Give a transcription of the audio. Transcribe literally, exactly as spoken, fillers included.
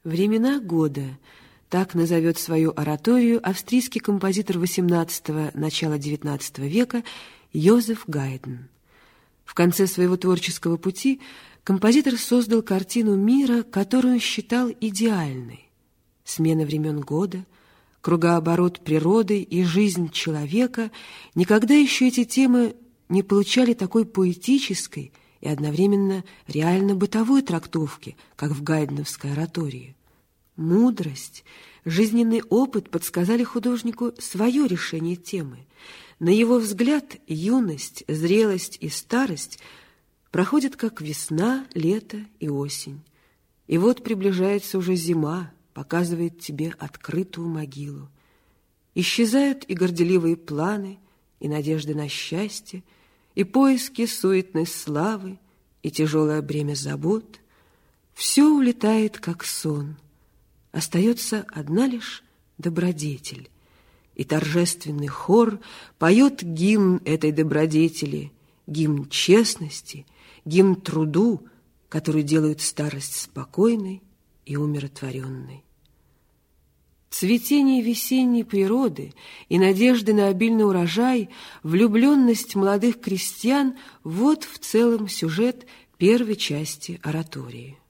Времена года — так назовет свою ораторию австрийский композитор восемнадцатого — начала девятнадцатого века Йозеф Гайдн. В конце своего творческого пути композитор создал картину мира, которую считал идеальной. Смена времен года, кругооборот природы и жизнь человека — никогда еще эти темы не получали такой поэтической и одновременно реально бытовой трактовки, как в гайдновской оратории. Мудрость, жизненный опыт подсказали художнику свое решение темы. На его взгляд, юность, зрелость и старость проходят как весна, лето и осень. И вот приближается уже зима, показывает тебе открытую могилу. Исчезают и горделивые планы, и надежды на счастье, и поиски суетной славы, и тяжелое бремя забот. Все улетает, как сон. Остается одна лишь добродетель, и торжественный хор поет гимн этой добродетели, гимн честности, гимн труду, который делает старость спокойной и умиротворенной. Цветение весенней природы и надежды на обильный урожай, влюбленность молодых крестьян — вот в целом сюжет первой части оратории.